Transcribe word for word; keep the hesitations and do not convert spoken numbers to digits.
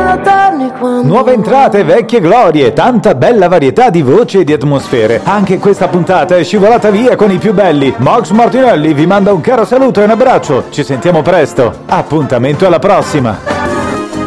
lontani quando... Nuove entrate, vecchie glorie, tanta bella varietà di voci e di atmosfere. Anche questa puntata è scivolata via con i più belli. Max Martinelli vi manda un caro saluto e un abbraccio. Ci sentiamo presto. Appuntamento alla prossima.